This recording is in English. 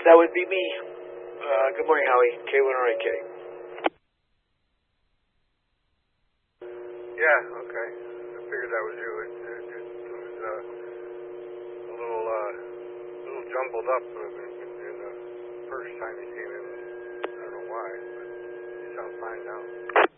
That would be me. Good morning, Howie. K1RAK. Yeah, okay. I figured that was you. It was a little jumbled up in the first time you came in. I don't know why, but you sound fine now.